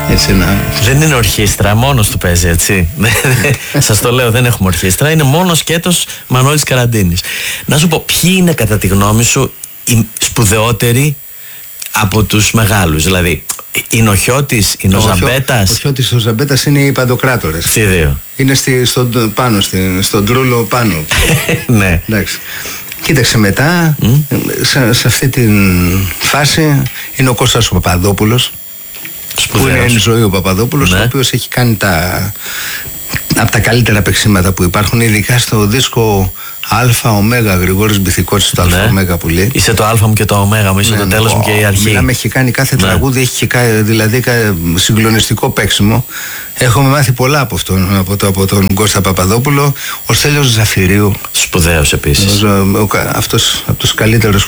Έτσι Δεν είναι ορχήστρα, μόνος του παίζει, έτσι. Σας το λέω, δεν έχουμε ορχήστρα. Είναι μόνο σκέτος Μανώλης Καραντίνης. Να σου πω, ποιοι είναι κατά τη γνώμη σου οι σπουδαιότεροι από τους μεγάλους? Δηλαδή, είναι ο Χιώτης, είναι ο Ζαμπέτας? Ο Χιώτης, ο Ζαμπέτας είναι οι Παντοκράτορες. Τι δύο? Είναι στον τρούλο πάνω. Ναι. Εντάξει. Κοίταξε μετά, σε αυτή τη φάση είναι ο Κώστας ο Παπαδόπουλος. Σπουδαίος. Που είναι η ζωή ο Παπαδόπουλος, ο οποίος έχει κάνει από τα καλύτερα παίξηματα που υπάρχουν, ειδικά στο δίσκο Αλφα Ωμέγα, Γρηγόρης Μπιθικότσης, το Αλφα Ωμέγα που λέει. Είσαι το Αλφα μου και το Ωμέγα μου, είσαι το τέλος μου και η αρχή. Μιλάμε, έχει κάνει κάθε τραγούδι, έχει δηλαδή συγκλονιστικό παίξιμο. Έχουμε μάθει πολλά από τον Κώστα Παπαδόπουλο. Ο Στέλιος Ζαφυρίου. Σπουδαίος επίσης. Αυτός από τους καλύτερους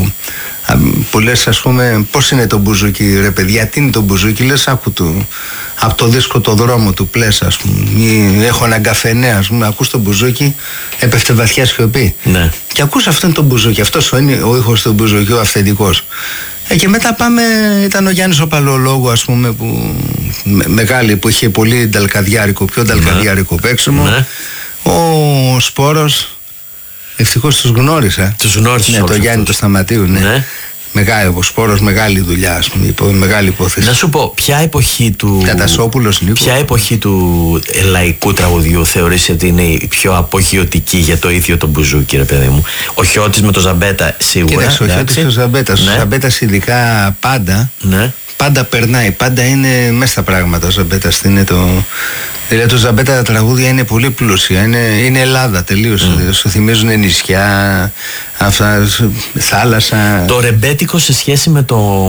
που λες, ας πούμε, πώς είναι το μπουζούκι, ρε παιδιά, τι είναι το μπουζούκι? Λες, άκου του από το δίσκο το δρόμο του Πλες, ας πούμε, ή έχω έναν καφενέ, ας πούμε, ακούς το μπουζούκι, έπεφτε βαθιά σιωπή. Ναι. Και ακούς αυτό είναι το μπουζούκι, αυτός είναι ο ήχος του μπουζούκι, ο αυθεντικός. Και μετά ήταν ο Γιάννης ο Παλαιολόγου, ας πούμε, που μεγάλη, που είχε πολύ νταλκαδιάρικο, πιο νταλκαδιάρικο παίξιμο. Ναι. Ο Σπόρος. Ευτυχώς τους γνώρισα. Τους γνώρισες? Ναι, το Γιάννη του Σταματίου, ναι. Μεγάλη, ο Σπόρος, μεγάλη δουλειά, ας πούμε, μεγάλη υπόθεση. Να σου πω, ποια εποχή του. Κατασόπουλος, Νίκο. Ποια εποχή του λαϊκού τραγουδιού θεωρείς ότι είναι η πιο απογειωτική για το ίδιο το μπουζούκι, ρε παιδί μου? Ο Χιώτης με το Ζαμπέτα σίγουρα. Κοίταξε, ο Χιώτης και ο Ζαμπέτας. Ναι. Ο Ζαμπέτας ειδικά πάντα. Ναι. Πάντα περνάει, πάντα είναι μέσα στα πράγματα. Ο Ζαμπέτας είναι το. Δηλαδή το Ζαμπέτα τα τραγούδια είναι πολύ πλούσια, είναι Ελλάδα τελείως. Σου θυμίζουν νησιά, αυτά, θάλασσα. Το ρεμπέτικο σε σχέση με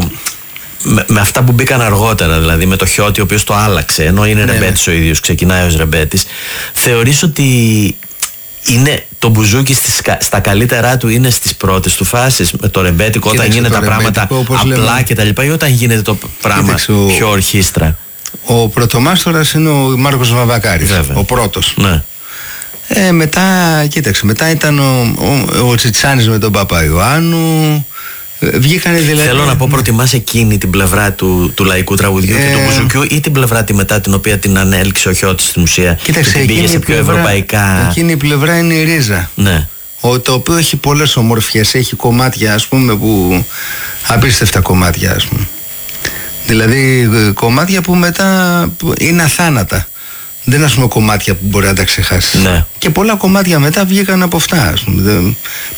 με αυτά που μπήκαν αργότερα, δηλαδή με το Χιώτη, ο οποίος το άλλαξε, ενώ είναι ρεμπέτης ο ίδιος, ξεκινάει ως ρεμπέτης. Θεωρείς ότι είναι το μπουζούκι στα καλύτερά του, είναι στις πρώτες του φάσεις με το ρεμπέτικο? Κοίταξε, όταν γίνεται τα πράγματα απλά και τα λοιπά, ή όταν γίνεται το πράγμα πιο ορχήστρα? Ο πρωτομάστορας είναι ο Μάρκος Βαμβακάρης, ο πρώτος. Ναι. Μετά, κοίταξε, μετά ήταν ο Τσιτσάνης με τον Παπαϊωάννου. Βγήκανε δηλαδή. Θέλω να πω, προτιμάς εκείνη την πλευρά του λαϊκού τραγουδιού και του μπουζουκιού, ή την πλευρά μετά την οποία την ανέληξε ο Χιώτης στην ουσία? Κοίταξε, και την πήγε σε πιο ευρωπαϊκά. Εκείνη η πλευρά είναι η ρίζα. Ναι. Το οποίο έχει πολλές ομορφιές, έχει κομμάτια, ας πούμε, που απίστευτα κομμάτια, ας πούμε. Δηλαδή κομμάτια που μετά είναι αθάνατα. Δεν είναι, ας πούμε, κομμάτια που μπορεί να τα ξεχάσει. Ναι. Και πολλά κομμάτια μετά βγήκαν από αυτά, ας πούμε.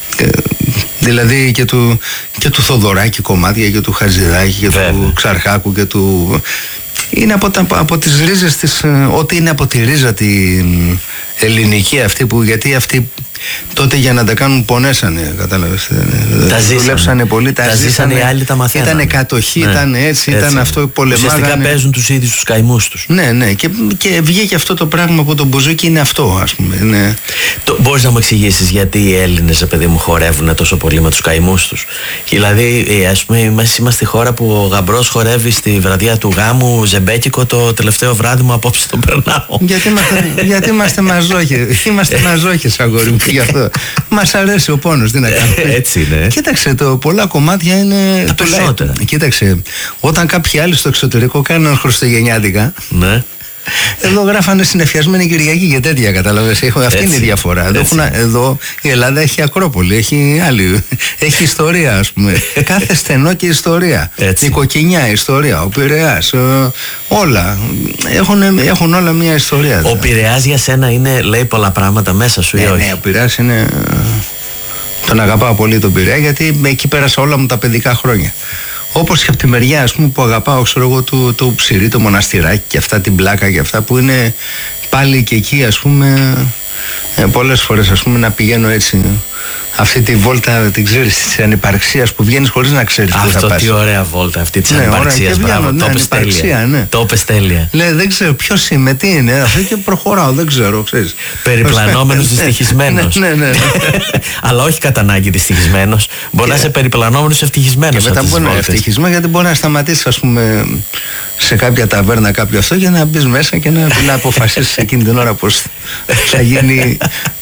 Δηλαδή και του Θοδωράκη κομμάτια, και του Χατζηδάκη, και του Ξαρχάκου, και του. Είναι από τις ρίζες της. Ό,τι είναι από τη ρίζα την ελληνική αυτή, που γιατί αυτοί τότε για να τα κάνουν πονέσανε, κατάλαβες. Τα δουλέψανε πολύ, τα ζήσανε, οι άλλοι τα μαθαίνανε. Ήτανε κατοχή, ήταν έτσι, ήταν αυτό, πολεμάγανε. Ουσιαστικά παίζουν τους ίδιους τους καημούς τους. Ναι, και βγήκε αυτό το πράγμα από τον μπουζούκι, είναι αυτό, ας πούμε. Ναι. Μπορείς να μου εξηγήσεις γιατί οι Έλληνες, παιδί μου, χορεύουν τόσο πολύ με τους καημούς τους? Δηλαδή, ας πούμε, είμαστε στη χώρα που ο γαμπρός χορεύει στη βραδιά του γάμου ζεμπέκικο, το τελευταίο βράδυ μου απόψε το περνάω. Γιατί είμαστε μαζόχες. Είμαστε μαζόχες, αγόρι μου, γι' αυτό. Μας αρέσει ο πόνος, τι να κάνουμε. Έτσι είναι. Κοίταξε, πολλά κομμάτια είναι. Τα περισσότερα. Κοίταξε, όταν κάποιοι άλλοι στο εξωτερικό κάνουν χριστουγεννιάτικα. Ναι. Εδώ γράφανε συνεφιασμένη Κυριακή και τέτοια, κατάλαβες. Αυτή είναι η διαφορά. Εδώ η Ελλάδα έχει Ακρόπολη, έχει άλλη. Έχει ιστορία, ας πούμε. Κάθε στενό και ιστορία. Η Κοκκινιά, ιστορία. Ο Πειραιάς. Όλα. Έχουν όλα μια ιστορία. Ο Πειραιάς για σένα λέει πολλά πράγματα μέσα σου, ή όχι? Ναι, ο Πειραιάς είναι. Τον αγαπάω πολύ τον Πειραιά, γιατί εκεί πέρασα όλα μου τα παιδικά χρόνια. Όπως και από τη μεριά, ας πούμε, που αγαπάω, ξέρω εγώ, το Ψηρή, το Μοναστηράκι και αυτά, την Πλάκα και αυτά, που είναι πάλι και εκεί, ας πούμε, πολλές φορές, ας πούμε, να πηγαίνω έτσι. Αυτή τη βόλτα, την ξέρεις, της ανυπαρξίας, που βγαίνεις χωρίς να ξέρεις πού θα πας. Αυτό, τι ωραία βόλτα αυτή της ανυπαρξίας. Μπράβο, το είπες τέλεια. Το είπες τέλεια. Λέει, δεν ξέρω ποιος είμαι, τι είναι αυτό, και προχωράω, δεν ξέρω, ξέρεις. Περιπλανόμενος δυστυχισμένος. Ναι. Αλλά όχι κατά ανάγκη δυστυχισμένος. Μπορεί να είσαι περιπλανόμενος ευτυχισμένος. Και μετά μπορεί να είναι ευτυχισμένο, γιατί μπορεί να σταματήσεις, ας πούμε, σε κάποια ταβέρνα κάποιο αυτό, για να μπεις μέσα και να αποφασίσεις εκείνη την ώρα πώς θα γίνει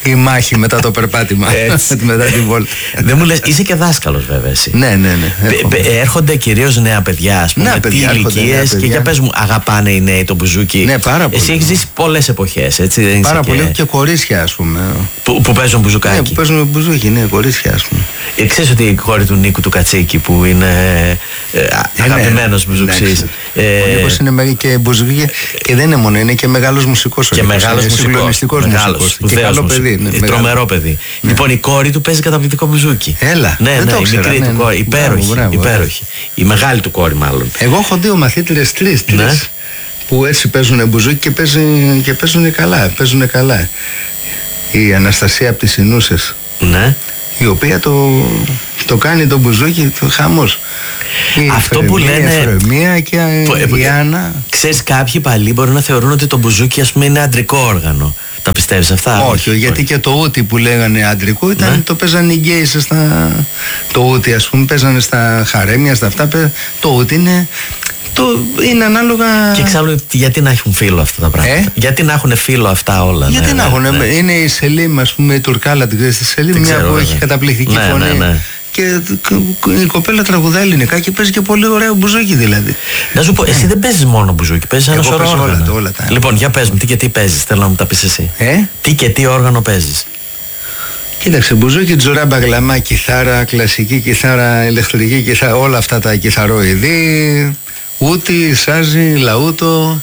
η μάχη μετά το περπάτημα. Μετά την βόλτα. Δεν μου λες, είσαι και δάσκαλος βέβαια εσύ. Ναι. Έρχονται κυρίως νέα παιδιά, ας πούμε, τι ηλικίες, και για πες μου, αγαπάνε οι νέοι το μπουζούκι? Ναι, πάρα πολύ. Εσύ έχεις ζήσει πολλές εποχές, έτσι δεν είσαι? Πάρα πολύ, και κορίτσια, ας πούμε. Που παίζουν μπουζουκάκι. Ναι, που παίζουν μπουζούκι, ναι, κορίτσια, ας πούμε. Ξέρεις ότι η κόρη του Νίκου του Κατσίκη, που είναι αγαπημένος μπουζουξής. Ο Νίκος είναι και μπουζούκι, και δεν είναι μόνο, είναι και μεγάλος μουσικός. Και μεγάλος συγκλονιστικός μουσικός. Και καλό παιδί. Τρομερό παιδί. Λοιπόν, η κόρη του παίζει καταπληκτικό μπουζούκι. Έλα. Ναι, η μικρή του κόρη. Υπέροχη. Η μεγάλη του κόρη, μάλλον. Εγώ έχω 2 μαθήτρες, 3 που έτσι παίζουν μπουζούκι και παίζουν καλά. Η Αναστασία από τις Συνούσες. Ναι. Η οποία το κάνει το μπουζούκι χαμός. Αυτό που λένε. Η Εφρεμία και η Άννα. Ξέρεις, κάποιοι παλιοί μπορεί να θεωρούν ότι το μπουζούκι, ας πούμε, είναι αντρικό όργανο. Τα πιστεύεις αυτά? Όχι, γιατί και το ούτι που λέγανε αντρικό ήταν, το παίζανε οι γκέις το ούτι, ας πούμε, παίζανε στα χαρέμια, στα αυτά. Το ούτι είναι ανάλογα. Και εξάλλου, γιατί να έχουν φύλλο αυτά τα πράγματα? Γιατί να έχουν φύλλο αυτά όλα? Γιατί να έχουν? Είναι η Σελίμ, ας πούμε, η Τουρκάλα, την ξέρεις τη Σελίμ, μια που έχει καταπληκτική φωνή. Και η κοπέλα τραγουδά ελληνικά και παίζει και πολύ ωραίο μπουζούκι, δηλαδή. Να σου πω, εσύ δεν παίζεις μόνο μπουζούκι, παίζεις ένα σωρό όργανα. Όλα τα. Λοιπόν, για πες μου, τι και τι παίζεις, θέλω να μου τα πεις εσύ. Τι και τι όργανο παίζεις? Κοίταξε, μπουζούκι, τζουράμπα, γλαμά, κιθάρα, κλασική κιθάρα, ηλεκτρική κιθάρα, όλα αυτά τα κιθαρόειδή. Ούτι, σάζι, λαούτο,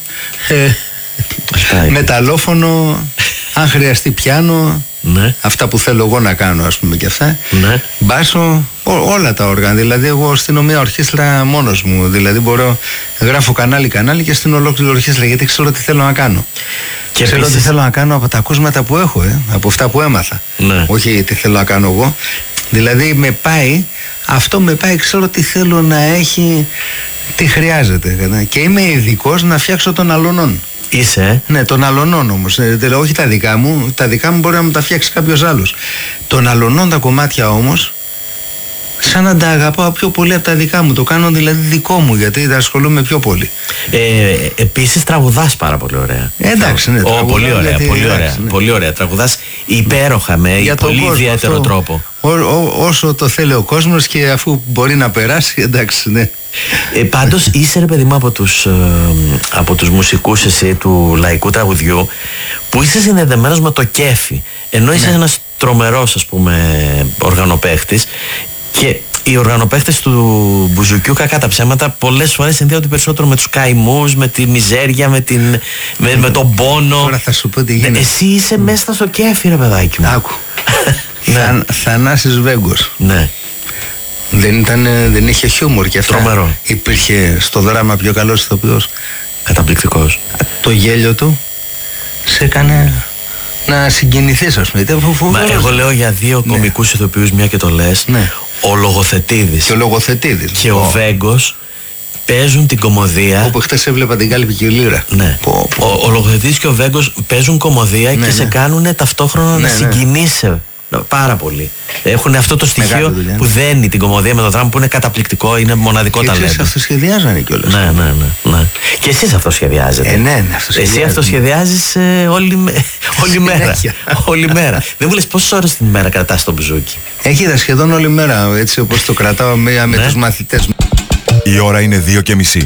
μεταλλόφωνο, αν χρειαστεί πιάνο. Ναι. Αυτά που θέλω εγώ να κάνω, ας πούμε, και αυτά. Ναι. Μπάσο, όλα τα όργανα. Δηλαδή, εγώ στείνω μια ορχήστρα μόνος μου. Δηλαδή, γράφω κανάλι και στείνω ολόκληρη ορχήστρα, γιατί ξέρω τι θέλω να κάνω. Και ξέρω τι θέλω να κάνω από τα ακούσματα που έχω, από αυτά που έμαθα. Ναι. Όχι τι θέλω να κάνω εγώ. Δηλαδή, αυτό με πάει, ξέρω τι θέλω να έχει, τι χρειάζεται. Και είμαι ειδικός να φτιάξω των αλωνών. Είσαι? Ναι, των αλωνών όμως. Όχι τα δικά μου. Τα δικά μου μπορεί να μου τα φτιάξει κάποιος άλλος. Των αλωνών τα κομμάτια όμως, σαν να τα αγαπάω πιο πολύ από τα δικά μου. Το κάνω δηλαδή δικό μου, γιατί τα ασχολούμαι πιο πολύ. Επίσης τραγουδάς πάρα πολύ ωραία. Εντάξει, ναι. Πολύ ωραία, πολύ ωραία. Τραγουδάς υπέροχα, με πολύ ιδιαίτερο τρόπο. Όσο το θέλει ο κόσμος και αφού μπορεί να περάσει, εντάξει, ναι. Πάντως είσαι, ρε παιδί μου, από τους μουσικούς εσύ του λαϊκού τραγουδιού που είσαι συνδεδεμένος με το κέφι, ενώ είσαι ένας τρομερός, ας πούμε, οργανοπαίχτης, και οι οργανοπαίχτες του μπουζουκιού, κακά τα ψέματα, πολλές φορές συνδέονται περισσότερο με τους καημούς, με τη μιζέρια, με τον πόνο. Τώρα θα σου πω τι γίνεται. Εσύ είσαι μέσα στο κέφι, ρε παιδάκι μου. Άκου. Θανάσης Βέγκος. Ναι. Δεν είχε χιούμορ και αυτά. Τρομερό. Υπήρχε στο δράμα πιο καλός ηθοποιός. Καταπληκτικός. Το γέλιο του σε έκανε να συγκινηθείς, ας πούμε. Εγώ λέω για 2 κομικούς ηθοποιούς, μια και το λες. Ναι. Ο Λογοθετίδης. Και ο Λογοθετίδης. Και ο Βέγκος παίζουν την κομμωδία. Όπου χτες έβλεπα την Κάλπη και η Λύρα. Ναι. Ο Λογοθετίδης και ο Βέγκος παίζουν κομμωδία και σε κάνουν ταυτόχρονα να συγκινείσαι πάρα πολύ. Έχουν αυτό το στοιχείο που δένει την κομμωδία με το δράμα, που είναι καταπληκτικό, είναι μοναδικό ταλέντο. Και εσείς αυτοσχεδιάζανε κιόλας. Ναι. Και εσείς αυτοσχεδιάζετε. Ναι, εσύ αυτοσχεδιάζεις όλη μέρα. Δεν μου λες πόσες ώρες την ημέρα κρατάς το μπουζούκι? Έχει σχεδόν όλη μέρα, έτσι όπως το κρατάω με τους μαθητές μου. Η ώρα είναι 2:30.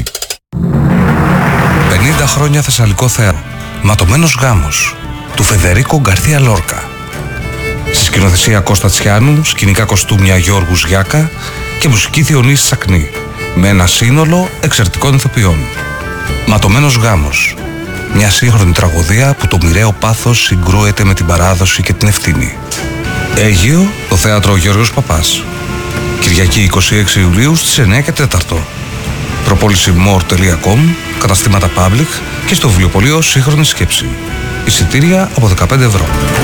50 χρόνια Θεσσαλικό θέατρο. Ματωμένος γάμος του Φεδερίκο Γκαρθία Λόρκα. Στη σκηνοθεσία Κώστα Τσιάνου, σκηνικά κοστούμια Γιώργου Γιάκα και μουσική Διονύση Σακνή, με ένα σύνολο εξαιρετικών ηθοποιών. Ματωμένος γάμος. Μια σύγχρονη τραγωδία που το μοιραίο πάθος συγκρούεται με την παράδοση και την ευθύνη. Αίγυο, το θέατρο Γεωργίος Παπάς. Κυριακή 26 Ιουλίου στις 9 και 4. Προπόληση more.com, καταστήματα public και στο βιβλιοπωλείο Σύγχρονη Σκέψη. Εισιτήρια από 15 ευρώ.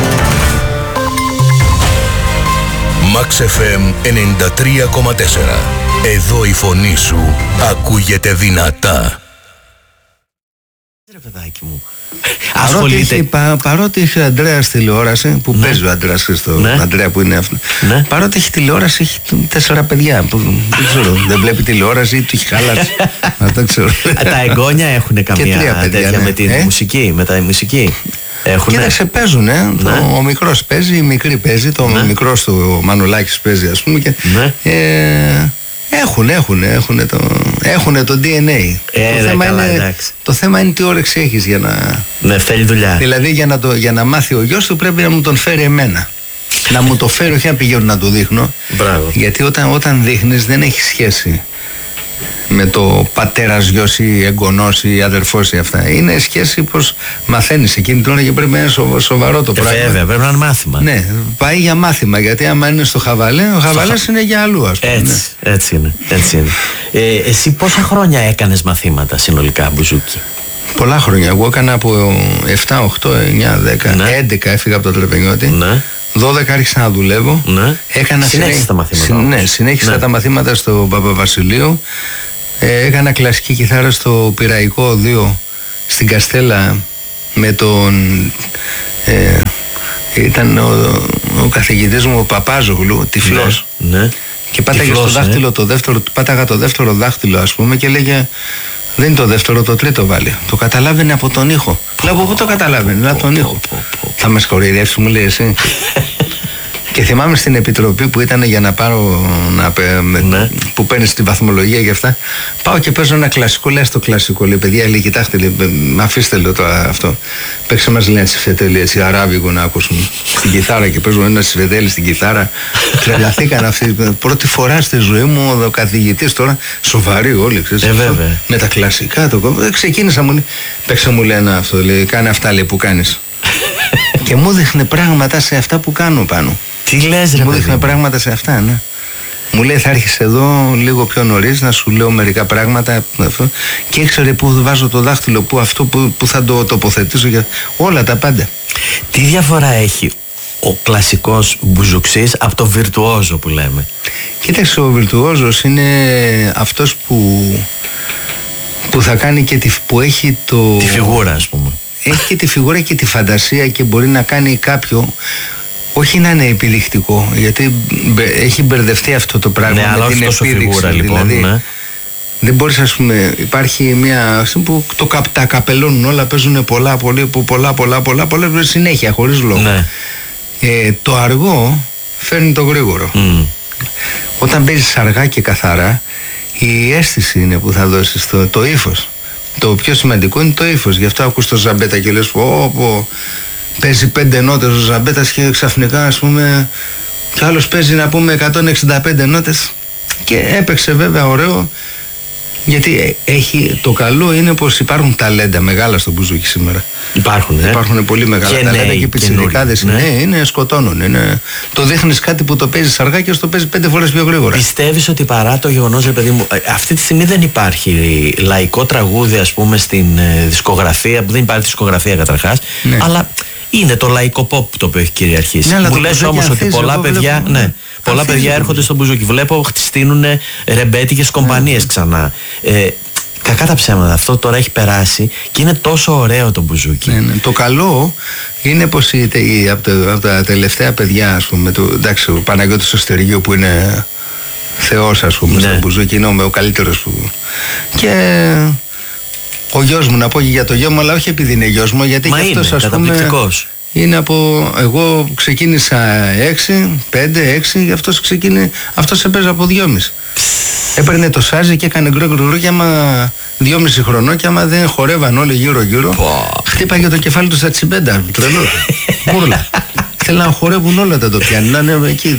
Max FM 93,4. Εδώ η φωνή σου ακούγεται δυνατά. Ρε παιδάκι μου. Παρότι έχει ο Αντρέας τηλεόραση, που παίζει ο Αντρέας στο Αντρέα που είναι αυτό. Παρότι έχει τηλεόραση, έχει 4 παιδιά. Δεν ξέρω, δεν βλέπει τηλεόραση ή του έχει χάλασει. Τα εγγόνια έχουν καμία τέτοια με τη μουσική, με τα μουσική? Κοίταξε, παίζουν. Ο μικρός παίζει, η μικρή παίζει, το μικρός του Μανουλάκης παίζει, ας πούμε. Και, έχουν το DNA. Το θέμα είναι τι όρεξη έχεις για να. Ναι, θέλει δουλειά. Δηλαδή για να μάθει ο γιος του πρέπει να μου τον φέρει εμένα. Να μου το φέρει, όχι να πηγαίνω να του δείχνω. Μπράβο. Γιατί όταν δείχνεις δεν έχει σχέση με το πατέρας, γιος ή εγγονός ή αδερφός ή αυτά. Είναι σχέση πως μαθαίνεις εκείνη την ώρα και πρέπει να είναι σοβαρό το πράγμα. Βέβαια, πρέπει να είναι μάθημα. Ναι, πάει για μάθημα. Γιατί άμα είναι στο χαβαλέ, ο χαβαλές είναι για αλλού, ας πούμε. Έτσι είναι. Εσύ πόσα χρόνια έκανες μαθήματα συνολικά, μπουζούκι? Πολλά χρόνια. Εγώ έκανα από 7, 8, 9, 10, 11 έφυγα από το Τρεπενιώτη. Ναι. 12 άρχισα να δουλεύω. Ναι. Συνέχισα τα μαθήματα. Ναι, συνέχισα τα μαθήματα στο Παπαβασιλείο. Έκανα κλασική κιθάρα στο Πειραϊκό 2 στην Καστέλα με τον. Ήταν ο καθηγητής μου ο Παπάζογλου, τυφλός. Ναι. Και πάταγε στο δάχτυλο πάταγα το δεύτερο δάχτυλο, ας πούμε, και λέγε. Δεν είναι το δεύτερο, το τρίτο βάλει. Το καταλάβαινε από τον ήχο. Λέω, πού το καταλάβαινε, από τον ήχο. Θα με κοροϊδεύσει, μου λέει εσύ. Και θυμάμαι στην επιτροπή που ήταν για να πάρω. Που παίρνει τη βαθμολογία και αυτά. Πάω και παίζω ένα κλασικό. Λέει στο κλασικό, λέει, παιδιά, λέει, κοιτάξτε, λέει, αφήστε, λέω τώρα αυτό. Παίξε μας, λέει, ένα Τσιφτετέλη, έτσι, αράβικο να ακούσουμε. Στην κιθάρα και παίζω ένα Τσιφτετέλη στην κιθάρα. Τρελαθήκαν αυτοί. Πρώτη φορά στη ζωή μου ο καθηγητής τώρα, σοβαροί όλοι, ξέρεις. Με τα κλασικά το. Ξεκίνησα, μου λέει, παίξε, μου λέει, ένα αυτό, λέει, κάνε αυτά, λέει, που κάνεις. Και μου δείχνε πράγματα σε αυτά που κάνω πάνω. Τι λες, ρε παιδί? Μου δείχνε πράγματα σε αυτά, ναι. Μου λέει, θα έρχεσαι εδώ λίγο πιο νωρίς να σου λέω μερικά πράγματα. Και ήξερε πού βάζω το δάχτυλο, πού θα το τοποθετήσω, για όλα τα πάντα. Τι διαφορά έχει ο κλασικός μπουζουξής από το βιρτουόζο που λέμε? Κοίταξε, ο βιρτουόζος είναι αυτός που θα κάνει και που έχει τη φιγούρα, ας πούμε. Έχει και τη φιγούρα και τη φαντασία και μπορεί να κάνει κάποιο. Όχι να είναι επιδεικτικό, γιατί έχει μπερδευτεί αυτό το πράγμα, ναι, με την επίδειξη. Φιγούρα, λοιπόν, δηλαδή, ναι. Δεν μπορείς, ας πούμε, υπάρχει μια που τα καπελώνουν όλα, παίζουν πολλά συνέχεια, χωρίς λόγο. Ναι. Το αργό φέρνει το γρήγορο. Όταν παίζεις αργά και καθαρά, η αίσθηση είναι που θα δώσεις το ύφος. Το πιο σημαντικό είναι το ύφος. Γι' αυτό ακούς το Ζαμπέτα και λες παίζει 5 νότες ο Ζαμπέτας και ξαφνικά, ας πούμε, κι άλλος παίζει, να πούμε, 165 νότες. Και έπαιξε βέβαια ωραίο, γιατί το καλό είναι πως υπάρχουν ταλέντα μεγάλα στο μπουζούκι σήμερα. Υπάρχουν πολύ μεγάλα ταλέντα και οι πιτσιρικάδες σκοτώνουν. Το δείχνεις κάτι που το παίζεις αργά και το παίζεις 5 φορές πιο γρήγορα. Πιστεύεις ότι παρά το γεγονός, ρε παιδί μου, αυτή τη στιγμή δεν υπάρχει λαϊκό τραγούδι, ας πούμε, στην δισκογραφία, που δεν υπάρχει δισκογραφία καταρχάς, ναι, αλλά είναι το λαϊκό pop το οποίο έχει κυριαρχήσει. Ναι, μου λες όμως ότι πολλά παιδιά, πολλά παιδιά έρχονται στο μπουζούκι. Βλέπω στείνουν ρεμπέτικες κομπανίες ξανά. Κακά τα ψέματα, αυτό τώρα έχει περάσει και είναι τόσο ωραίο το μπουζούκι. Ναι. Το καλό είναι πως από τα τελευταία παιδιά, ας πούμε, εντάξει, ο Παναγιώτης ο Στεργίου που είναι θεός, ας πούμε, στο μπουζούκι, είναι ο καλύτερος που. Και ο γιος μου, να πω και για το γιο μου, αλλά όχι επειδή είναι γιος μου, γιατί και αυτός, ας πούμε, είναι εγώ ξεκίνησα 5-6, αυτός έπαιζε από 2,5. Έπαιρνε το σάζι και έκανε γκρου και άμα 2,5 χρονών, και άμα δεν χορεύαν όλοι γύρω-γύρω, χτύπαγε το κεφάλι του στα τσιμπέντα. Τρελό. Μπούρλα. Θέλουν να χορεύουν όλα τα τοπιά, να είναι εκεί.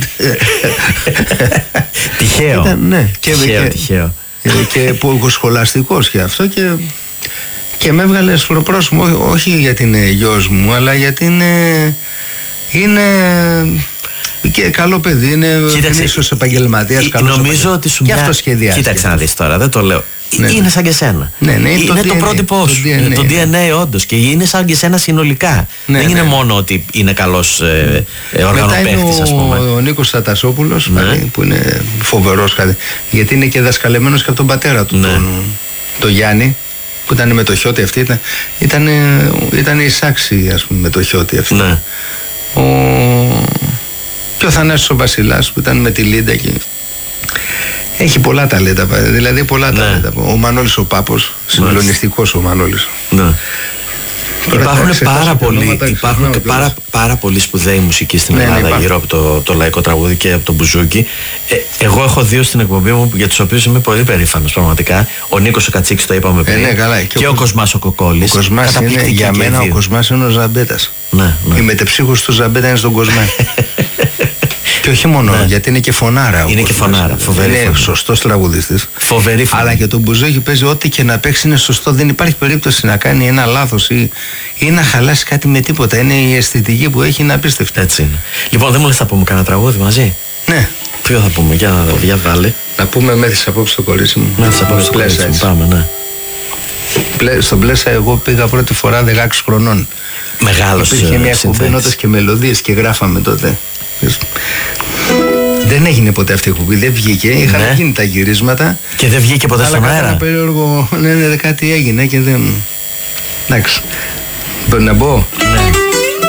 Τυχαίο. Ναι. Τυχαίο. Και σχολαστικός και αυτό, και με έβγαλε σφροπρόσωπο, όχι γιατί είναι γιος μου, αλλά γιατί είναι και καλό παιδί, είναι ίσως επαγγελματίας, νομίζω ότι σου σχεδιάζει. Κοίταξε να δεις τώρα, δεν το λέω. Ναι, είναι σαν και σένα. Ναι, είναι το πρότυπό σου. Το DNA όντως. Και είναι σαν και σένα συνολικά. Ναι, δεν είναι μόνο ότι είναι καλός οργανοπαίχτης, ας πούμε. Ο Νίκος Τατασόπουλος, που είναι φοβερός, γιατί είναι και δασκαλεμένος και από τον πατέρα του, τον Γιάννη, που ήταν με το Χιώτη αυτή. Ήταν η Σάξη, ας πούμε, με το Χιώτη αυτή. Ναι. Και ο Θανάσης ο Βασιλάς που ήταν με τη Λίντα και. Έχει πολλά ταλέντα, δηλαδή πολλά ταλέντα. Ο Μανώλης ο Πάπος, συγκλονιστικός ο Μανώλης. Ναι. Υπάρχουν πάρα πολλοί σπουδαίοι μουσικοί στην Ελλάδα γύρω από το λαϊκό τραγούδι και από το μπουζούκι. Εγώ έχω δύο στην εκπομπή μου για τους οποίους είμαι πολύ περήφανος πραγματικά. Ο Νίκος ο Κατσίκης, το είπαμε πριν. Και ο Κοσμάς ο Κοκόλης. Ο Κοσμάς είναι, για μένα ο Κοσμάς είναι ο Ζαμπέτας. Ναι. Η μετεψύχους του Ζαμπέτα είναι στον Κοσμά. Και όχι μόνο, γιατί είναι και φωνάρα. Είναι και φωνάρα. Είναι σωστός τραγουδιστής. Φοβερή φωνή. Αλλά και το μπουζούκι παίζει ό,τι και να παίξει είναι σωστό. Δεν υπάρχει περίπτωση να κάνει ένα λάθος ή να χαλάσει κάτι με τίποτα. Είναι η αισθητική που έχει, είναι απίστευτη. Έτσι είναι. Λοιπόν, δεν μου λες θα πούμε κανένα τραγούδι μαζί? Ναι. Ποιο θα πούμε, για βάλε. Να πούμε Μέθης απόψε το κορίτσι μου. Μέθης απόψε το κορίτσι μου, πάμε, ναι. Στον Πλέσα εγώ πήγα πρώτη φορά 16 χρονών. Μεγάλος συνθέτης. Υπήρχε μια εκπομπή νότες και μελωδίες και γράφαμε τότε. Δεν έγινε ποτέ αυτή η εκπομπή, δεν βγήκε. Είχαν γίνει τα γυρίσματα. Και δεν βγήκε ποτέ στον αέρα. Ένα περίεργο. Ναι, κάτι έγινε και δεν. Εντάξει. Μπορεί να μπω. Ναι.